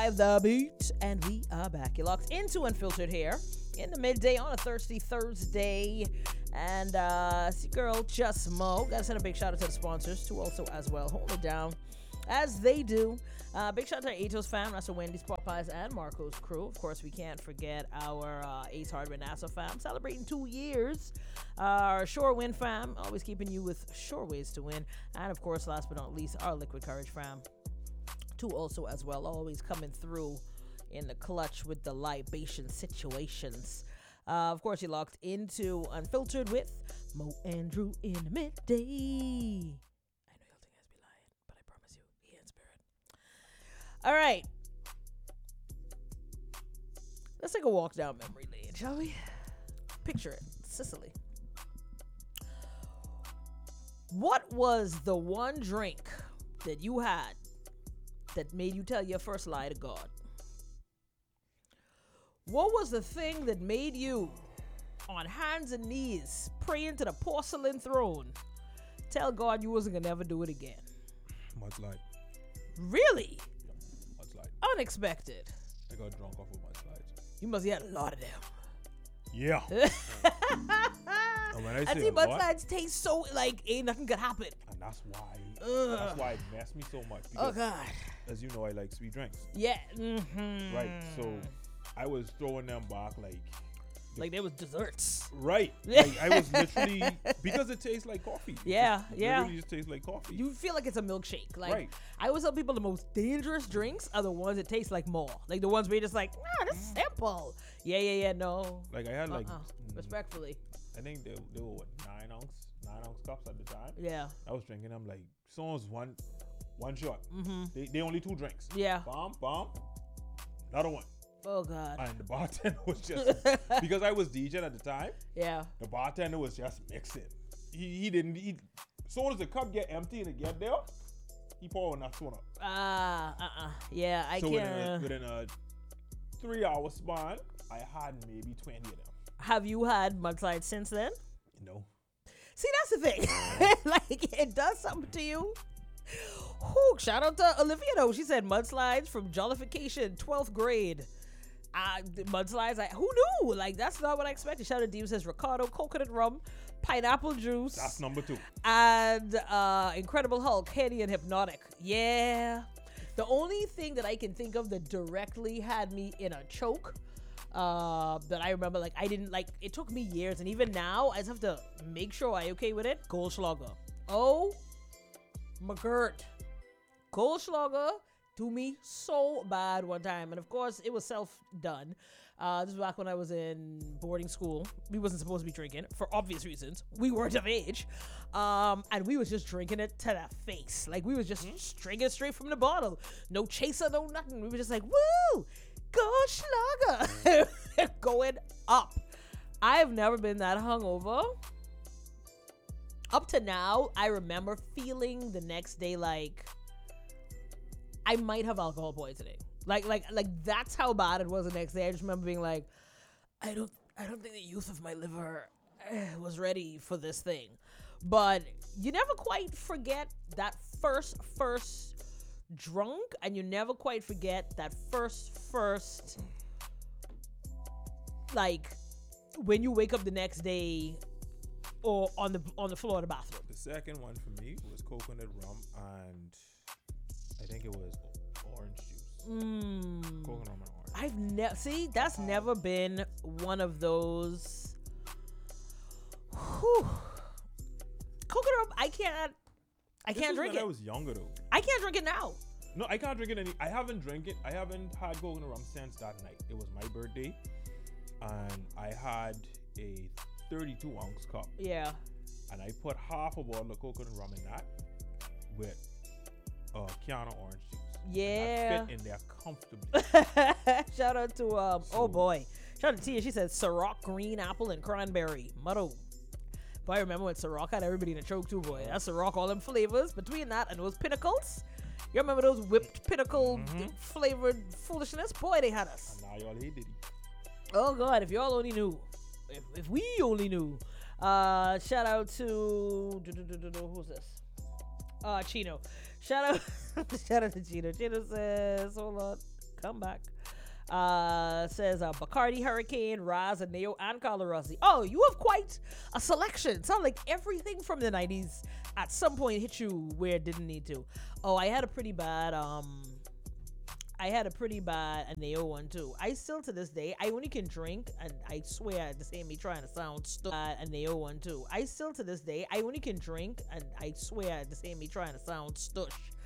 105.5 The Beat, and we are back. You're locked into Unfiltered here in the midday on a thirsty Thursday. And it's your girl, Just Mo. Gotta send a big shout out to the sponsors, too, also as well. Hold it down as they do. Big shout out to our Atos fam, that's the Wendy's, Popeyes, and Marco's crew. Of course, we can't forget our Ace Hardware NASA fam, celebrating 2 years. Our Shore Win fam, always keeping you with sure ways to win. And of course, last but not least, our Liquid Courage fam, too, also as well, always coming through in the clutch with the libation situations. Of course, you locked into Unfiltered with Mo Andrew in the midday. I know y'all think I be lying, but I promise you, he in spirit. All right. Let's take a walk down memory lane, shall we? Picture it, Sicily. What was the one drink that you had that made you tell your first lie to God? What was the thing that made you, on hands and knees, praying to the porcelain throne, tell God you wasn't gonna never do it again? Mudslide. Really? Yeah, mudslide. Unexpected. I got drunk off of mudslides. You must have had a lot of them. Yeah. And when I I say see a lot, mudslides taste so like ain't nothing could happen. and that's why Ugh. it messed me so much. Oh Because, God. as you know, I like sweet drinks. Yeah. Mm-hmm. Right. So I was throwing them back like there was desserts. right. Like I was literally, because it tastes like coffee. Yeah, It yeah. literally just tastes like coffee. You feel like it's a milkshake. Like Right. I always tell people the most dangerous drinks are the ones that taste like more. Like the ones where you're just like, this is simple. Yeah. No. Like I had Respectfully. I think they were what, 9 ounce cups at the time. Yeah. I was drinking them like someone's one shot. Mm-hmm. They only 2 drinks. Yeah. Bomb. Another one. Oh God. And the bartender was just, because I was DJing at the time, Yeah. the bartender was just mixing. He didn't, as soon as the cup get empty and it get there, he poured next one up. Yeah, I So can't. within a 3-hour span, I had maybe 20 of them. Have you had mudslides since then? No. See, that's the thing. Like, it does something to you. Whew, shout out to Olivia, though. She said mudslides from Jollification, 12th grade. Mudslides, who knew? Like, that's not what I expected. Shout out to Dean, says Ricardo, coconut rum, pineapple juice. That's number 2. And Incredible Hulk, Henny and Hypnotic. Yeah. The only thing that I can think of that directly had me in a choke, that I remember, like, I didn't, like, it took me years, and even now, I just have to make sure I okay with it. Goldschlager. Oh, McGirt. Goldschlager do me so bad one time, and of course, it was self-done. This was back when I was in boarding school. We wasn't supposed to be drinking, for obvious reasons. We weren't of age. And we was just drinking it to the face. Like, we was just drinking straight from the bottle. No chaser, no nothing. We were just like, woo! Goldschlager! Going up. I have never been that hungover. Up to now, I remember feeling the next day like I might have alcohol poisoning. Like that's how bad it was the next day. I just remember being like, I don't think the youth of my liver was ready for this thing. But you never quite forget that first drunk, and you never quite forget that first like when you wake up the next day or on the floor of the bathroom. The second one for me was coconut rum, and I think it was orange juice. Coconut rum and orange. I've never that's never been one of those. Whew. Coconut rum, I can't drink When it. I was younger though. I can't drink it now. No, I can't drink it I haven't had coconut rum since that night. It was my birthday, and I had a 32-ounce cup, Yeah. and I put half a bottle of coconut rum in that with can of orange juice. Yeah. And that fit in there comfortably. Shout out to oh boy. Shout out to Tia. She said Ciroc, green apple, and cranberry. Motto. Boy, I remember when Ciroc had everybody in a choke too, boy. That's Ciroc, all them flavors. Between that and those pinnacles. You remember those whipped pinnacle flavored foolishness? Boy, they had us. And now y'all hate Diddy. Oh God, if y'all only knew. If we only knew. Shout out to who's this? Chino. Shout out to Chino. Chino says, hold on. Come back. Says Bacardi, Hurricane, Raz, and Neo, and Carla Rossi. Oh, you have quite a selection. Sound like everything from the 90s at some point hit you where it didn't need to. Oh, I had a pretty bad Neo one too. I still to this day, I only can drink, and I swear this ain't me trying to sound stupid. A Neo one too. I still to this day, I only can drink, and I swear this ain't me trying to sound stush.